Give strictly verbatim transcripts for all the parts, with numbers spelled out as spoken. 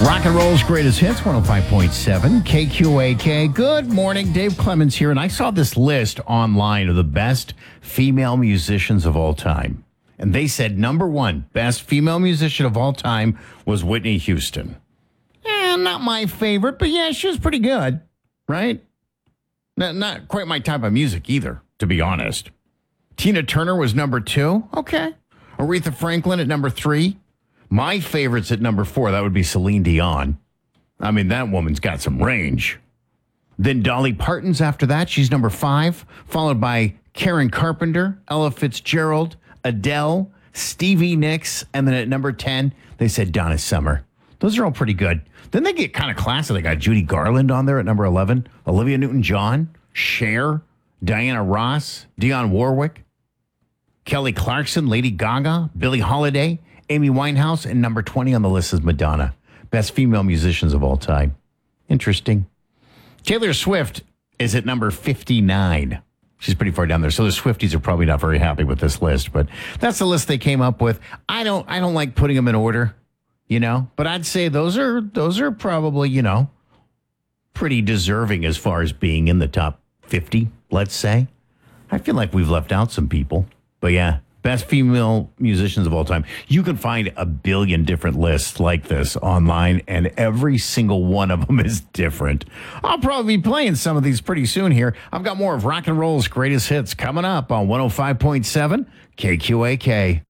Rock and roll's greatest hits, one oh five point seven K Q A K. Good morning, Dave Clemens here, and I saw this list online of the best female musicians of all time. And they said number one best female musician of all time was Whitney Houston. Eh, not my favorite, but yeah, she was pretty good, right? Not, not quite my type of music either, to be honest. Tina Turner was number two. Okay. Aretha Franklin at number three. My favorite's at number four. That would be Celine Dion. I mean, that woman's got some range. Then Dolly Parton's after that. She's number five, followed by Karen Carpenter, Ella Fitzgerald, Adele, Stevie Nicks, and then at number ten, they said Donna Summer. Those are all pretty good. Then they get kind of classy. They got Judy Garland on there at number eleven, Olivia Newton-John, Cher, Diana Ross, Dionne Warwick, Kelly Clarkson, Lady Gaga, Billie Holiday, Amy Winehouse, and number twenty on the list is Madonna. Best female musicians of all time. Interesting. Taylor Swift is at number fifty-nine. She's pretty far down there. So the Swifties are probably not very happy with this list, but that's the list they came up with. I don't I don't like putting them in order, you know, but I'd say those are those are probably, you know, pretty deserving as far as being in the top fifty, let's say. I feel like we've left out some people, but yeah. Best female musicians of all time. You can find a billion different lists like this online, and every single one of them is different. I'll probably be playing some of these pretty soon here. I've got more of rock and roll's greatest hits coming up on one oh five point seven K Q A K.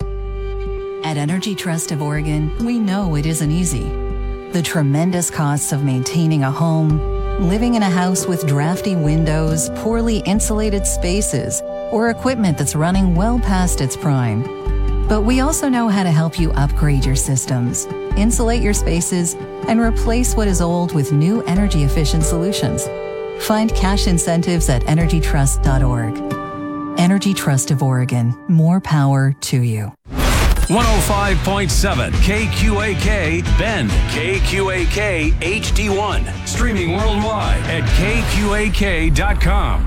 At Energy Trust of Oregon, we know it isn't easy. The tremendous costs of maintaining a home, living in a house with drafty windows, poorly insulated spaces, or equipment that's running well past its prime. But we also know how to help you upgrade your systems, insulate your spaces, and replace what is old with new energy-efficient solutions. Find cash incentives at energy trust dot org. Energy Trust of Oregon. More power to you. one oh five point seven K Q A K, Bend, K Q A K H D one. Streaming worldwide at K Q A K dot com.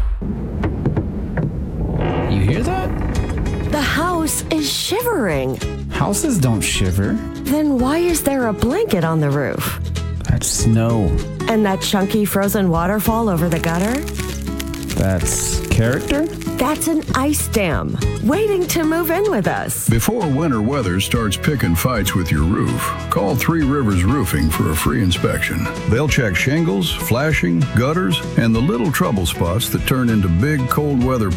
You hear that? The house is shivering. Houses don't shiver. Then why is there a blanket on the roof? That's snow. And that chunky frozen waterfall over the gutter? That's character? That's an ice dam, waiting to move in with us. Before winter weather starts picking fights with your roof, call Three Rivers Roofing for a free inspection. They'll check shingles, flashing, gutters, and the little trouble spots that turn into big cold weather